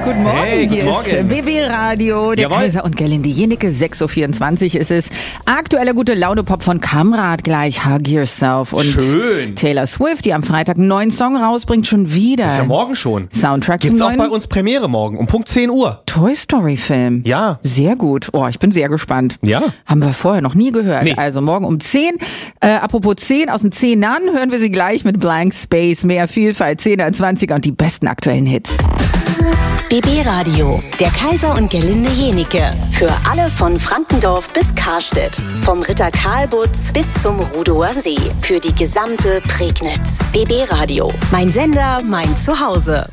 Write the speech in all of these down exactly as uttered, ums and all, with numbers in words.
Guten Morgen, hey, hier guten ist B B Radio, der Jawohl. Kaiser und Gerlinde Jenecke, sechs Uhr vierundzwanzig ist es. Aktueller Gute-Laune-Pop von Kamrat gleich, Hug Yourself. Und Schön. Taylor Swift, die am Freitag einen neuen Song rausbringt, schon wieder. Ist ja morgen schon. Soundtrack Gibt's zum auch neuen bei uns Premiere morgen um Punkt zehn Uhr. Toy Story Film. Ja. Sehr gut. Oh, ich bin sehr gespannt. Ja. Haben wir vorher noch nie gehört. Nee. Also morgen um zehn. Äh, apropos zehn, aus den Zehnern hören wir sie gleich mit Blank Space. Mehr Vielfalt, zehner, zwanziger und die besten aktuellen Hits. B B Radio, der Kaiser und Gerlinde Jenecke. Für alle von Frankendorf bis Karstedt. Vom Ritter Karlbutz bis zum Rudower See. Für die gesamte Prignitz. B B Radio, mein Sender, mein Zuhause.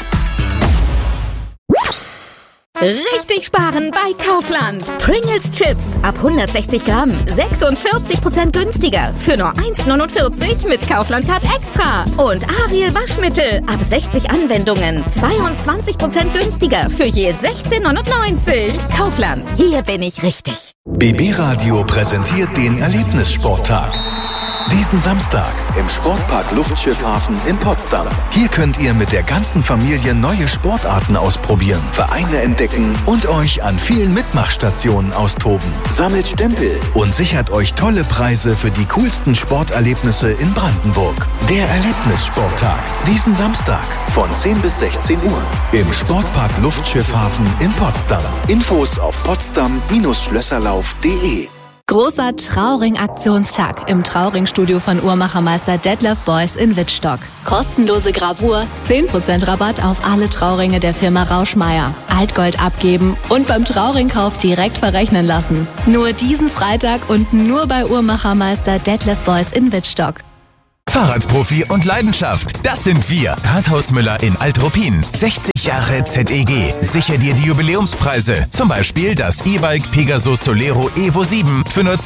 Richtig sparen bei Kaufland. Pringles Chips ab hundertsechzig Gramm, sechsundvierzig Prozent günstiger für nur eins neunundvierzig mit Kaufland Card Extra. Und Ariel Waschmittel ab sechzig Anwendungen, zweiundzwanzig Prozent günstiger für je sechzehn neunundneunzig. Kaufland, hier bin ich richtig. B B Radio präsentiert den Erlebnissporttag. Diesen Samstag im Sportpark Luftschiffhafen in Potsdam. Hier könnt ihr mit der ganzen Familie neue Sportarten ausprobieren, Vereine entdecken und euch an vielen Mitmachstationen austoben. Sammelt Stempel und sichert euch tolle Preise für die coolsten Sporterlebnisse in Brandenburg. Der Erlebnissporttag. Diesen Samstag von zehn bis sechzehn Uhr im Sportpark Luftschiffhafen in Potsdam. Infos auf potsdam Schlösserlauf punkt de. Großer Trauring-Aktionstag im Trauring-Studio von Uhrmachermeister Detlef Beuys in Wittstock. Kostenlose Gravur, zehn Prozent Rabatt auf alle Trauringe der Firma Rauschmeier. Altgold abgeben und beim Trauringkauf direkt verrechnen lassen. Nur diesen Freitag und nur bei Uhrmachermeister Detlef Beuys in Wittstock. Fahrradprofi und Leidenschaft, das sind wir. Rathaus Müller in Alt-Ruppin. sechzig Jahre Z E G. Sicher dir die Jubiläumspreise. Zum Beispiel das E-Bike Pegasus Solero Evo sieben für nur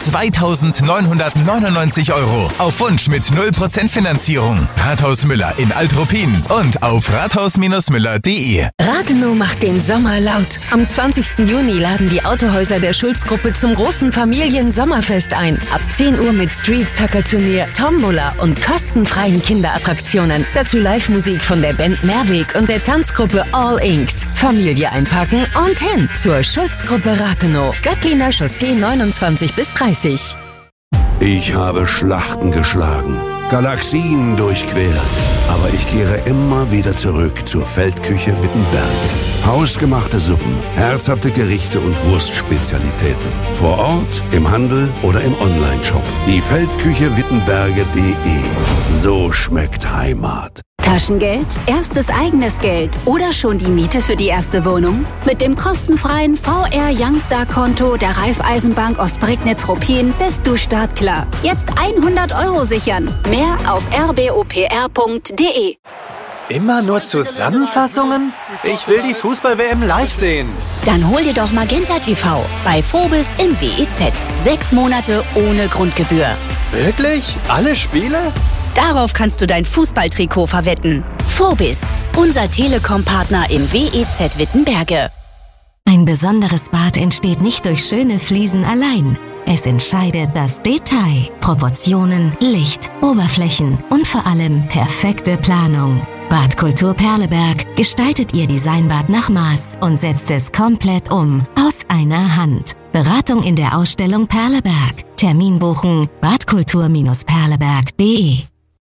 zweitausendneunhundertneunundneunzig Euro. Auf Wunsch mit null Prozent Finanzierung. Rathaus Müller in Alt-Ruppin und auf rathaus Müller punkt de. Rathenow macht den Sommer laut. Am zwanzigsten Juni laden die Autohäuser der Schulz-Gruppe zum großen Familien-Sommerfest ein. Ab zehn Uhr mit Street-Sucker-Turnier, Tombola und kostenfreien Kinderattraktionen. Dazu Live-Musik von der Band Mehrweg und der Tanzgruppe All Inks. Familie einpacken und hin zur Schulz-Gruppe Rathenow. Göttliner Chaussee neunundzwanzig bis dreißig. Ich habe Schlachten geschlagen, Galaxien durchquert, aber ich kehre immer wieder zurück zur Feldküche Wittenberge. Hausgemachte Suppen, herzhafte Gerichte und Wurstspezialitäten. Vor Ort, im Handel oder im Onlineshop. Die Feldküche Wittenberge punkt de. So schmeckt Heimat. Taschengeld, erstes eigenes Geld oder schon die Miete für die erste Wohnung? Mit dem kostenfreien V R Youngstar-Konto der Raiffeisenbank Ostprignitz-Ruppin bist du startklar. Jetzt hundert Euro sichern. Mehr auf r b o p r punkt de. Immer nur Zusammenfassungen? Ich will die Fußball-W M live sehen. Dann hol dir doch Magenta T V bei Phobis im W E Z. Sechs Monate ohne Grundgebühr. Wirklich? Alle Spiele? Darauf kannst du dein Fußballtrikot verwetten. Phobis, unser Telekom-Partner im W E Z Wittenberge. Ein besonderes Bad entsteht nicht durch schöne Fliesen allein. Es entscheidet das Detail, Proportionen, Licht, Oberflächen und vor allem perfekte Planung. Badkultur Perleberg gestaltet ihr Designbad nach Maß und setzt es komplett um, aus einer Hand. Beratung in der Ausstellung Perleberg. Termin buchen badkultur Perleberg punkt de.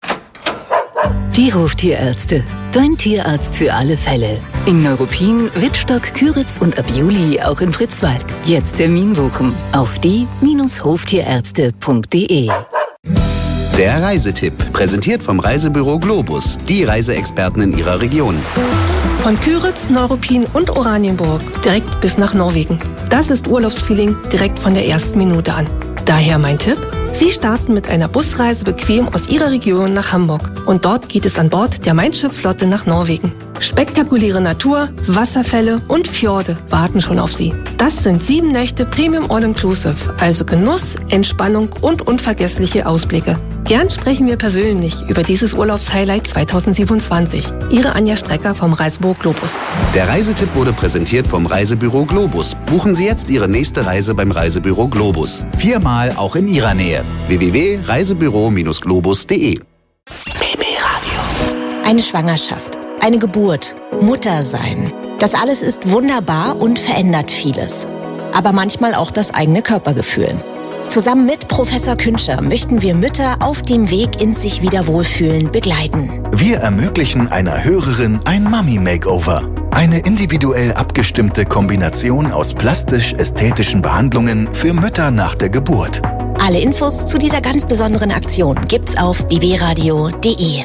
Die Hoftierärzte. Dein Tierarzt für alle Fälle. In Neuruppin, Wittstock, Küritz und ab Juli auch in Fritzwalk. Jetzt Termin buchen auf die Hoftierärzte punkt de. Der Reisetipp, präsentiert vom Reisebüro Globus, die Reiseexperten in ihrer Region. Von Küritz, Neuruppin und Oranienburg direkt bis nach Norwegen. Das ist Urlaubsfeeling direkt von der ersten Minute an. Daher mein Tipp: Sie starten mit einer Busreise bequem aus Ihrer Region nach Hamburg. Und dort geht es an Bord der Mein Schiff Flotte nach Norwegen. Spektakuläre Natur, Wasserfälle und Fjorde warten schon auf Sie. Das sind sieben Nächte Premium All-Inclusive, also Genuss, Entspannung und unvergessliche Ausblicke. Gern sprechen wir persönlich über dieses Urlaubshighlight zweitausendsiebenundzwanzig. Ihre Anja Strecker vom Reisebüro Globus. Der Reisetipp wurde präsentiert vom Reisebüro Globus. Buchen Sie jetzt Ihre nächste Reise beim Reisebüro Globus. Viermal auch in Ihrer Nähe. w w w punkt reisebüro globus punkt de. Eine Schwangerschaft, eine Geburt, Mutter sein. Das alles ist wunderbar und verändert vieles. Aber manchmal auch das eigene Körpergefühl. Zusammen mit Professor Künscher möchten wir Mütter auf dem Weg ins sich wieder wohlfühlen begleiten. Wir ermöglichen einer Hörerin ein Mami-Makeover. Eine individuell abgestimmte Kombination aus plastisch-ästhetischen Behandlungen für Mütter nach der Geburt. Alle Infos zu dieser ganz besonderen Aktion gibt's auf b b radio punkt d e.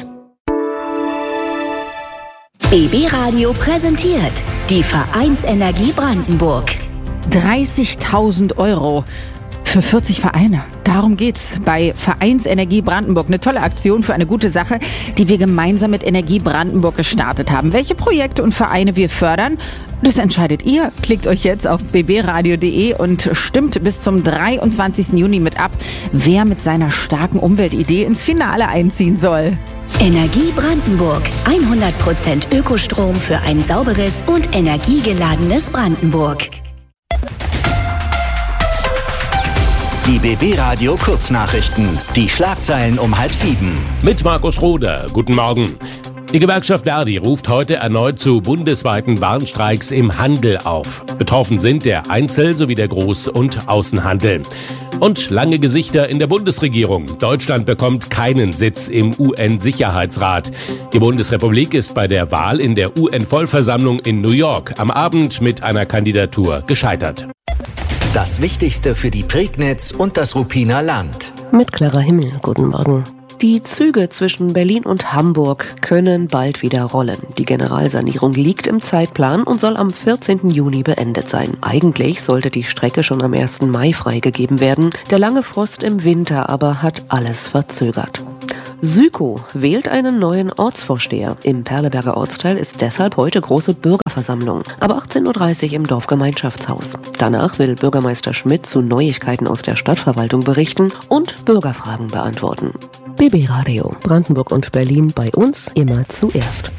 B B Radio präsentiert die Vereinsenergie Brandenburg. dreißigtausend Euro für vierzig Vereine. Darum geht's bei Vereinsenergie Brandenburg. Eine tolle Aktion für eine gute Sache, die wir gemeinsam mit Energie Brandenburg gestartet haben. Welche Projekte und Vereine wir fördern, das entscheidet ihr. Klickt euch jetzt auf b b radio punkt d e und stimmt bis zum dreiundzwanzigsten Juni mit ab, wer mit seiner starken Umweltidee ins Finale einziehen soll. Energie Brandenburg. hundert Prozent Ökostrom für ein sauberes und energiegeladenes Brandenburg. Die B B Radio Kurznachrichten. Die Schlagzeilen um halb sieben. Mit Markus Roder. Guten Morgen. Die Gewerkschaft Verdi ruft heute erneut zu bundesweiten Warnstreiks im Handel auf. Betroffen sind der Einzel- sowie der Groß- und Außenhandel. Und lange Gesichter in der Bundesregierung. Deutschland bekommt keinen Sitz im U N-Sicherheitsrat. Die Bundesrepublik ist bei der Wahl in der U N-Vollversammlung in New York am Abend mit einer Kandidatur gescheitert. Das Wichtigste für die Prignitz und das Ruppiner Land. Mit Clara Himmel, guten Morgen. Die Züge zwischen Berlin und Hamburg können bald wieder rollen. Die Generalsanierung liegt im Zeitplan und soll am vierzehnten Juni beendet sein. Eigentlich sollte die Strecke schon am ersten Mai freigegeben werden. Der lange Frost im Winter aber hat alles verzögert. Sükow wählt einen neuen Ortsvorsteher. Im Perleberger Ortsteil ist deshalb heute große Bürgerversammlung. Ab achtzehn Uhr dreißig im Dorfgemeinschaftshaus. Danach will Bürgermeister Schmidt zu Neuigkeiten aus der Stadtverwaltung berichten und Bürgerfragen beantworten. B B Radio, Brandenburg und Berlin bei uns immer zuerst.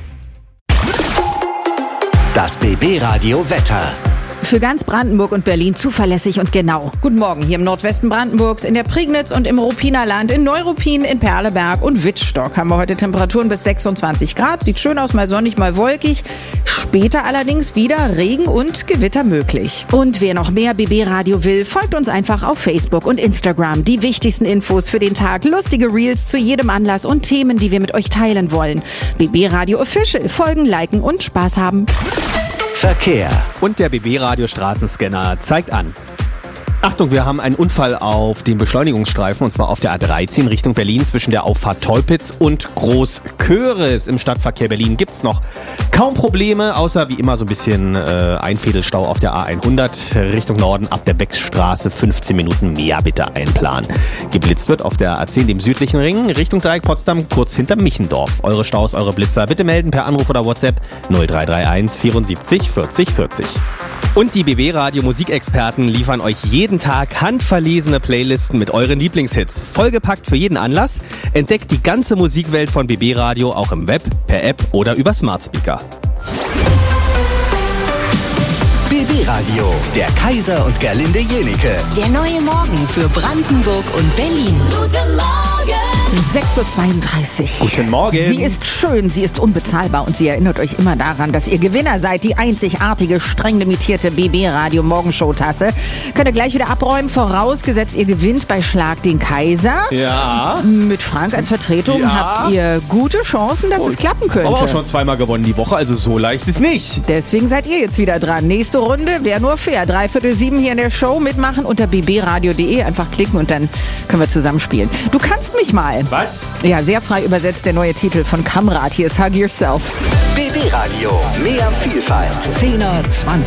Das B B Radio Wetter. Für ganz Brandenburg und Berlin zuverlässig und genau. Guten Morgen hier im Nordwesten Brandenburgs, in der Prignitz und im Ruppiner Land, in Neuruppin, in Perleberg und Wittstock haben wir heute Temperaturen bis sechsundzwanzig Grad. Sieht schön aus, mal sonnig, mal wolkig. Später allerdings wieder Regen und Gewitter möglich. Und wer noch mehr B B Radio will, folgt uns einfach auf Facebook und Instagram. Die wichtigsten Infos für den Tag, lustige Reels zu jedem Anlass und Themen, die wir mit euch teilen wollen. B B Radio Official. Folgen, liken und Spaß haben. Verkehr. Und der B B Radio Straßenscanner zeigt an. Achtung, wir haben einen Unfall auf dem Beschleunigungsstreifen, und zwar auf der A dreizehn Richtung Berlin zwischen der Auffahrt Teupitz und Großköris. Im Stadtverkehr Berlin gibt's noch kaum Probleme, außer wie immer so ein bisschen äh, Einfädelstau auf der A hundert Richtung Norden ab der Beckstraße. fünfzehn Minuten mehr bitte einplanen. Geblitzt wird auf der A zehn, dem südlichen Ring, Richtung Dreieck Potsdam, kurz hinter Michendorf. Eure Staus, eure Blitzer bitte melden per Anruf oder WhatsApp null drei drei eins vierundsiebzig vierzig vierzig. Und die B B Radio Musikexperten liefern euch jeden Tag handverlesene Playlisten mit euren Lieblingshits. Vollgepackt für jeden Anlass. Entdeckt die ganze Musikwelt von B B Radio auch im Web, per App oder über Smart Speaker. B B Radio, der Kaiser und Gerlinde Jenike. Der neue Morgen für Brandenburg und Berlin. Guten Morgen! sechs Uhr zweiunddreißig. Guten Morgen. Sie ist schön, sie ist unbezahlbar und sie erinnert euch immer daran, dass ihr Gewinner seid. Die einzigartige, streng limitierte B B Radio Morgenshow-Tasse. Könnt ihr gleich wieder abräumen, vorausgesetzt ihr gewinnt bei Schlag den Kaiser. Ja. Mit Frank als Vertretung ja. habt ihr gute Chancen, dass und es klappen könnte. Aber auch schon zweimal gewonnen die Woche, also so leicht ist nicht. Deswegen seid ihr jetzt wieder dran. Nächste Runde wäre nur fair. Dreiviertel sieben hier in der Show mitmachen unter b b radio punkt d e. Einfach klicken und dann können wir zusammen spielen. Du kannst mich mal. Was? Ja, sehr frei übersetzt der neue Titel von Kamrat. Hier ist Hug Yourself. B B Radio, mehr Vielfalt. zehner, zwanziger